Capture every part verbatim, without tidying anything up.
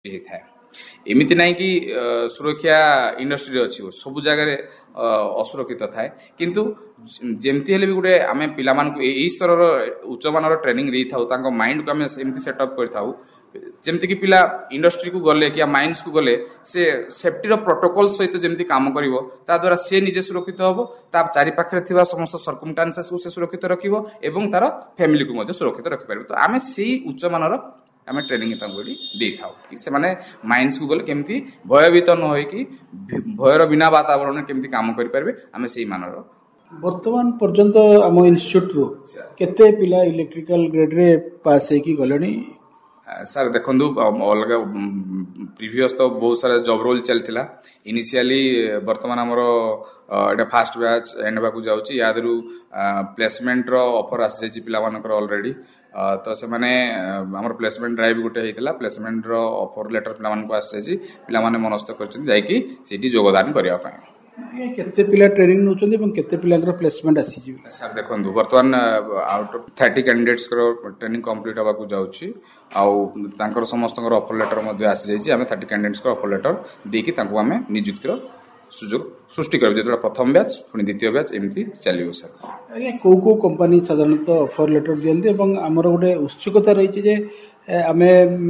ହେଇଥାଏ। ଏମିତି ନାହିଁ କି ସୁରକ୍ଷା ଇଣ୍ଡଷ୍ଟ୍ରି ଅଛି ସବୁ ଜାଗାରେ ଅସୁରକ୍ଷିତ ଥାଏ, କିନ୍ତୁ ଯେମିତି ହେଲେ ବି ଗୋଟେ ଆମେ ପିଲାମାନଙ୍କୁ ଏଇ ସ୍ତରର ଉଚ୍ଚମାନର ଟ୍ରେନିଂ ଦେଇଥାଉ, ତାଙ୍କ ମାଇଣ୍ଡକୁ ଆମେ ଏମିତି ସେଟଅପ୍ କରିଥାଉ ଯେମିତିକି ପିଲା ଇଣ୍ଡଷ୍ଟ୍ରିକୁ ଗଲେ କି ମାଇନ୍ସକୁ ଗଲେ ସେ ସେଫ୍ଟିର ପ୍ରୋଟୋକଲ ସହିତ ଯେମିତି କାମ କରିବ, ତା ଦ୍ୱାରା ସେ ନିଜେ ସୁରକ୍ଷିତ ହେବ, ତା ଚାରିପାଖରେ ଥିବା ସମସ୍ତ ସର୍କମଷ୍ଟାନ୍ସେସକୁ ସେ ସୁରକ୍ଷିତ ରଖିବ ଏବଂ ତାର ଫ୍ୟାମିଲିକୁ ମଧ୍ୟ ସୁରକ୍ଷିତ ରଖିପାରିବ। ତ ଆମେ ସେଇ ଉଚ୍ଚମାନର ଆମେ ଟ୍ରେନିଂ ତାଙ୍କୁ ଏଠି ଦେଇଥାଉ କି ସେମାନେ ମାଇନ୍ସକୁ ଗଲେ କେମିତି ଭୟଭୀତ ନ ହୋଇକି ଭୟର ବିନା ବାତାବରଣରେ କେମିତି କାମ କରିପାରିବେ, ଆମେ ସେଇ ମାନର। ବର୍ତ୍ତମାନ ପର୍ଯ୍ୟନ୍ତ ଆମ ଇନଷ୍ଟିଚ୍ୟୁଟରୁ କେତେ ପିଲା ଇଲେକ୍ଟ୍ରିକାଲ ଗ୍ରେଡରେ ପାସ୍ ହେଇକି ଗଲେଣି? ସାର୍ ଦେଖନ୍ତୁ, ଅଲଗା ପ୍ରିଭିୟସ୍ ତ ବହୁତ ସାରା ଜବ୍ ରୋଲ୍ ଚାଲିଥିଲା ଇନିସିଆଲି। ବର୍ତ୍ତମାନ ଆମର ଏଇଟା ଫାଷ୍ଟ ବ୍ୟାଚ୍ ଏଣ୍ଡ ହେବାକୁ ଯାଉଛି। ୟା ଦେହରୁ ପ୍ଲେସମେଣ୍ଟର ଅଫର୍ ଆସିଯାଇଛି ପିଲାମାନଙ୍କର ଅଲରେଡ଼ି। ତ ସେମାନେ ଆମର ପ୍ଲେସମେଣ୍ଟ ଡ୍ରାଇଭ୍ ଗୋଟେ ହେଇଥିଲା, ପ୍ଲେସମେଣ୍ଟର ଅଫର୍ ଲେଟର ପିଲାମାନଙ୍କୁ ଆସିଯାଇଛି। ପିଲାମାନେ ମନସ୍ଥ କରିଛନ୍ତି ଯାଇକି ସେଇଠି ଯୋଗଦାନ କରିବା ପାଇଁ। କେତେ ପିଲା ଟ୍ରେନିଂ ନେଉଛନ୍ତି ଏବଂ କେତେ ପିଲାଙ୍କର ପ୍ଲେସମେଣ୍ଟ ଆସିଯିବ? ସାର୍ ଦେଖନ୍ତୁ, ବର୍ତ୍ତମାନ out of thirty କ୍ୟାଣ୍ଡିଡେଟ୍ସଙ୍କର training complete ହେବାକୁ ଯାଉଛି, ଆଉ ତାଙ୍କର ସମସ୍ତଙ୍କର ଅଫର୍ ଲେଟର ମଧ୍ୟ ଆସିଯାଇଛି। ଆମେ ଥାର୍ଟି କ୍ୟାଣ୍ଡିଡେଟ୍ସଙ୍କର ଅଫର୍ ଲେଟର ଦେଇକି ତାଙ୍କୁ ଆମେ ନିଯୁକ୍ତିର ସୁଯୋଗ ସୃଷ୍ଟି କରିବୁ। ଯେତେବେଳେ ପ୍ରଥମ ବ୍ୟାଚ୍ ପୁଣି ଦ୍ୱିତୀୟ ବ୍ୟାଚ୍ ଏମିତି ଚାଲିବ। ସାର୍ ଆଜ୍ଞା, କେଉଁ କେଉଁ କମ୍ପାନୀ ସାଧାରଣତଃ ଅଫର୍ ଲେଟର ଦିଅନ୍ତି ଏବଂ ଆମର ଗୋଟେ ଉତ୍ସୁକତା ରହିଛି ଯେ ଆମେ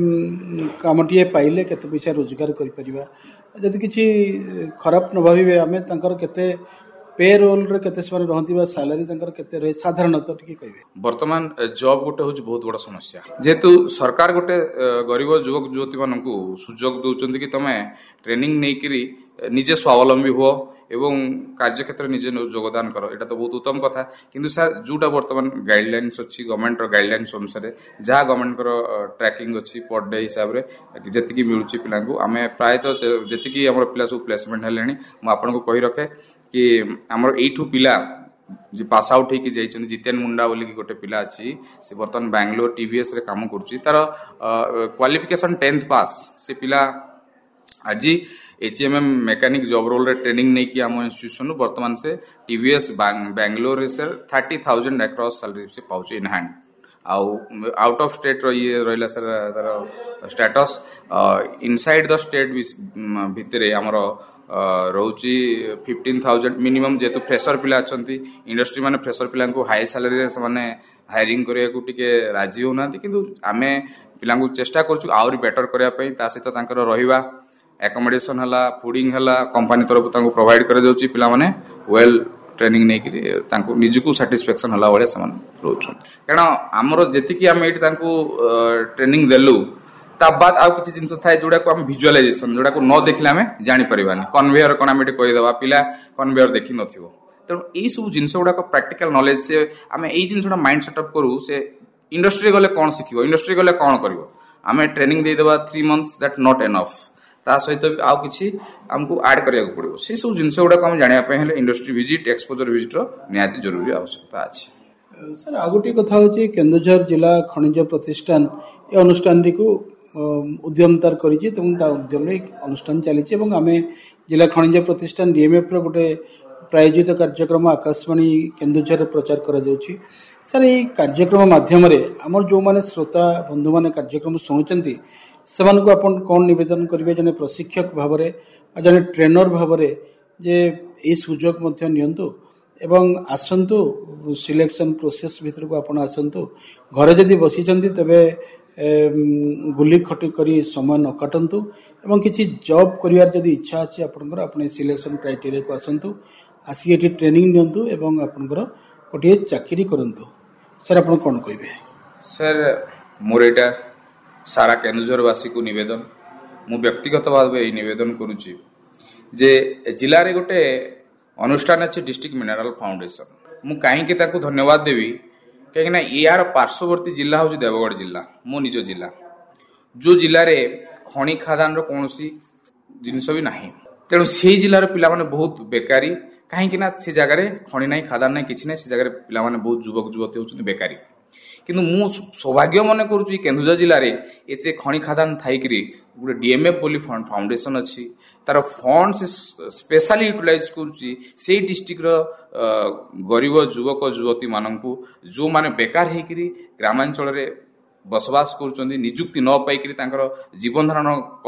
କାମଟିଏ ପାଇଲେ କେତେ ପଇସା ରୋଜଗାର କରିପାରିବା, ଯଦି କିଛି ଖରାପ ନ ଭାବିବେ ଆମେ ତାଙ୍କର କେତେ ପେ ରୋଲରେ କେତେ ସେମାନେ ରହନ୍ତି ବା ସାଲାରୀ ତାଙ୍କର କେତେ ରହେ ସାଧାରଣତଃ ଟିକେ କହିବେ? ବର୍ତ୍ତମାନ ଜବ୍ ଗୋଟେ ହେଉଛି ବହୁତ ବଡ଼ ସମସ୍ୟା। ଯେହେତୁ ସରକାର ଗୋଟେ ଗରିବ ଯୁବକ ଯୁବତୀ ମାନଙ୍କୁ ସୁଯୋଗ ଦଉଛନ୍ତି କି ତମେ ଟ୍ରେନିଂ ନେଇକିରି ନିଜେ ସ୍ୱାବଲମ୍ବୀ ହୁଅ ଏବଂ କାର୍ଯ୍ୟକ୍ଷେତ୍ରରେ ନିଜେ ଯୋଗଦାନ କର, ଏଇଟା ତ ବହୁତ ଉତ୍ତମ କଥା। କିନ୍ତୁ ସାର୍ ଯୋଉଟା ବର୍ତ୍ତମାନ ଗାଇଡଲାଇନ୍ସ ଅଛି ଗଭର୍ଣ୍ଣମେଣ୍ଟର ଗାଇଡଲାଇନ୍ସ ଅନୁସାରେ, ଯାହା ଗଭର୍ଣ୍ଣମେଣ୍ଟଙ୍କର ଟ୍ରାକିଂ ଅଛି ପର ଡେ ହିସାବରେ ଯେତିକି ମିଳୁଛି ପିଲାଙ୍କୁ, ଆମେ ପ୍ରାୟତଃ ଯେତିକି ଆମର ପିଲା ସବୁ ପ୍ଲେସମେଣ୍ଟ ହେଲେଣି, ମୁଁ ଆପଣଙ୍କୁ କହି ରଖେ କି ଆମର ଏଇଠୁ ପିଲା ଯେ ପାସ୍ ଆଉଟ୍ ହେଇକି ଯାଇଛନ୍ତି, ଜିତେନ ମୁଣ୍ଡା ବୋଲିକି ଗୋଟେ ପିଲା ଅଛି, ସେ ବର୍ତ୍ତମାନ ବାଙ୍ଗାଲୋର ଟିଭିଏସ୍ ରେ କାମ କରୁଛି। ତାର କ୍ୱାଲିଫିକେସନ ଟେନ୍ଥ ପାସ୍। ସେ ପିଲା ଆଜି H M M mechanic job ରୋଲରେ training ନେଇକି ଆମ ଇନଷ୍ଟିଚ୍ୟୁସନରୁ ବର୍ତ୍ତମାନ ସେ ଟିଭିଏସ୍ ବାଙ୍ଗାଲୋରରେ ସେ ଥାର୍ଟି ଥାଉଜେଣ୍ଡ ଆକ୍ରସ୍ ସାଲାରୀ ସେ ପାଉଛି ଇନ୍ ହ୍ୟାଣ୍ଡ। ଆଉ ଆଉଟ୍ ଅଫ୍ ଷ୍ଟେଟ୍ର ଇଏ ରହିଲା ସାର୍ ତାର ଷ୍ଟାଟସ୍, ଇନସାଇଡ୍ ଦ ଷ୍ଟେଟ୍ ଭିତରେ ଆମର ରହୁଛି ଫିଫ୍ଟିନ୍ ଥାଉଜେଣ୍ଡ ମିନିମମ୍। ଯେହେତୁ ଫ୍ରେସର ପିଲା ଅଛନ୍ତି, ଇଣ୍ଡଷ୍ଟ୍ରି ମାନେ ଫ୍ରେସର ପିଲାଙ୍କୁ ହାଇ ସାଲାରୀରେ ସେମାନେ ହାୟରିଂ କରିବାକୁ ଟିକେ ରାଜି ହେଉନାହାନ୍ତି, କିନ୍ତୁ ଆମେ ପିଲାଙ୍କୁ ଚେଷ୍ଟା କରୁଛୁ ଆହୁରି ବେଟର କରିବା ପାଇଁ। ତା ସହିତ ତାଙ୍କର ରହିବା ଆକୋମୋଡେସନ ହେଲା, ଫୁଡିଂ ହେଲା, କମ୍ପାନୀ ତରଫରୁ ତାଙ୍କୁ ପ୍ରୋଭାଇଡ କରାଯାଉଛି। ପିଲାମାନେ ୱେଲ୍ ଟ୍ରେନିଂ ନେଇକରି ତାଙ୍କୁ ନିଜକୁ ସାଟିସ୍ଫାକ୍ସନ ହେଲା ଭଳିଆ ସେମାନେ ରହୁଛନ୍ତି। କାରଣ ଆମର ଯେତିକି ଆମେ ଏଇଠି ତାଙ୍କୁ ଟ୍ରେନିଂ ଦେଲୁ, ତା ବାଦ ଆଉ କିଛି ଜିନିଷ ଥାଏ ଯୋଉଟାକୁ ଆମେ ଭିଜୁଆଲାଇଜେସନ, ଯୋଉଟାକୁ ନ ଦେଖିଲେ ଆମେ ଜାଣିପାରିବାନି। କନଭେୟର କଣ ଆମେ ଏଠି କହିଦେବା, ପିଲା କନଭେୟର ଦେଖିନଥିବ। ତେଣୁ ଏଇ ସବୁ ଜିନିଷ ଗୁଡାକ ପ୍ରାକ୍ଟିକାଲ ନଲେଜ, ସେ ଆମେ ଏଇ ଜିନିଷଟା ମାଇଣ୍ଡ ସେଟଅପ୍ କରୁ। ସେ ଇଣ୍ଡଷ୍ଟ୍ରି ଗଲେ କଣ ଶିଖିବ, ଇଣ୍ଡଷ୍ଟ୍ରି ଗଲେ କଣ କରିବ, ଆମେ ଟ୍ରେନିଂ ଦେଇଦେବା three months, that not enough. ତା ସହିତ ଆଉ କିଛି ଆମକୁ ଆଡ୍ କରିବାକୁ ପଡିବ। ସେ ସବୁ ଜିନିଷ ଗୁଡାକ ଆମେ ଜାଣିବା ପାଇଁ ହେଲେ ଇଣ୍ଡଷ୍ଟ୍ରି ଭିଜିଟ୍, ଏକ୍ସପୋଜର ଭିଜିଟ୍ର ନିହାତି ଜରୁରୀ ଆବଶ୍ୟକତା ଅଛି। ସାର୍ ଆଉ ଗୋଟିଏ କଥା ହେଉଛି, କେନ୍ଦୁଝର ଜିଲ୍ଲା ଖଣିଜ ପ୍ରତିଷ୍ଠାନ ଏ ଅନୁଷ୍ଠାନଟିକୁ ଉଦ୍ୟମତାର କରିଛି ଏବଂ ତା ଉଦ୍ୟମରେ ଅନୁଷ୍ଠାନ ଚାଲିଛି ଏବଂ ଆମେ ଜିଲ୍ଲା ଖଣିଜ ପ୍ରତିଷ୍ଠାନ ଡିଏମ୍ଏଫ୍ର ଗୋଟେ ପ୍ରାୟୋଜିତ କାର୍ଯ୍ୟକ୍ରମ ଆକାଶବାଣୀ କେନ୍ଦୁଝରରେ ପ୍ରଚାର କରାଯାଉଛି। ସାର୍ ଏଇ କାର୍ଯ୍ୟକ୍ରମ ମାଧ୍ୟମରେ ଆମର ଯେଉଁମାନେ ଶ୍ରୋତା ବନ୍ଧୁମାନେ କାର୍ଯ୍ୟକ୍ରମ ଶୁଣୁଛନ୍ତି ସେମାନଙ୍କୁ ଆପଣ କ'ଣ ନିବେଦନ କରିବେ ଜଣେ ପ୍ରଶିକ୍ଷକ ଭାବରେ ବା ଜଣେ ଟ୍ରେନର ଭାବରେ, ଯେ ଏଇ ସୁଯୋଗ ମଧ୍ୟ ନିଅନ୍ତୁ ଏବଂ ଆସନ୍ତୁ ସିଲେକ୍ସନ ପ୍ରୋସେସ ଭିତରକୁ ଆପଣ ଆସନ୍ତୁ। ଘରେ ଯଦି ବସିଛନ୍ତି ତେବେ ଗୁଲି ଖଟି କରି ସମୟ ନ କାଟନ୍ତୁ ଏବଂ କିଛି ଜବ୍ କରିବାର ଯଦି ଇଚ୍ଛା ଅଛି ଆପଣଙ୍କର, ଆପଣ ସିଲେକ୍ସନ କ୍ରାଇଟେରିଆକୁ ଆସନ୍ତୁ, ଆସିକି ଏଠି ଟ୍ରେନିଂ ନିଅନ୍ତୁ ଏବଂ ଆପଣଙ୍କର ଗୋଟିଏ ଚାକିରି କରନ୍ତୁ। ସାର୍ ଆପଣ କ'ଣ କହିବେ? ସାର୍ ମୋର ଏଇଟା ସାରା କେନ୍ଦୁଝରବାସୀକୁ ନିବେଦନ, ମୁଁ ବ୍ୟକ୍ତିଗତ ଭାବେ ଏଇ ନିବେଦନ କରୁଛି ଯେ ଜିଲ୍ଲାରେ ଗୋଟେ ଅନୁଷ୍ଠାନ ଅଛି ଡିଷ୍ଟ୍ରିକ୍ଟ ମିନେରାଲ ଫାଉଣ୍ଡେସନ। ମୁଁ କାହିଁକି ତାଙ୍କୁ ଧନ୍ୟବାଦ ଦେବି, କାହିଁକିନା ଏହାର ପାର୍ଶ୍ୱବର୍ତ୍ତୀ ଜିଲ୍ଲା ହେଉଛି ଦେବଗଡ଼ ଜିଲ୍ଲା, ମୋ ନିଜ ଜିଲ୍ଲା, ଯେଉଁ ଜିଲ୍ଲାରେ ଖଣି ଖାଦାନର କୌଣସି ଜିନିଷ ବି ନାହିଁ। ତେଣୁ ସେଇ ଜିଲ୍ଲାର ପିଲାମାନେ ବହୁତ ବେକାରୀ, କାହିଁକି ନା ସେ ଜାଗାରେ ଖଣି ନାହିଁ, ଖାଦାନ ନାହିଁ, କିଛି ନାହିଁ। ସେ ଜାଗାରେ ପିଲାମାନେ ବହୁତ ଯୁବକ ଯୁବତୀ ହେଉଛନ୍ତି ବେକାରୀ। କିନ୍ତୁ ମୁଁ ସୌଭାଗ୍ୟ ମନେ କରୁଛି କେନ୍ଦୁଝର ଜିଲ୍ଲାରେ ଏତେ ଖଣି ଖାଦାନ ଥାଇକିରି ଗୋଟେ ଡିଏମ୍ଏଫ୍ ବୋଲି ଫାଉଣ୍ଡେସନ ଅଛି, ତାର ଫଣ୍ଡ ସେ ସ୍ପେଶାଲି ୟୁଟିଲାଇଜ କରୁଛି ସେଇ ଡିଷ୍ଟ୍ରିକ୍ଟର ଗରିବ ଯୁବକ ଯୁବତୀ ମାନଙ୍କୁ, ଯେଉଁମାନେ ବେକାର ହେଇକିରି ଗ୍ରାମାଞ୍ଚଳରେ ବସବାସ କରୁଛନ୍ତି, ନିଯୁକ୍ତି ନ ପାଇକିରି ତାଙ୍କର ଜୀବନ ଧାରଣ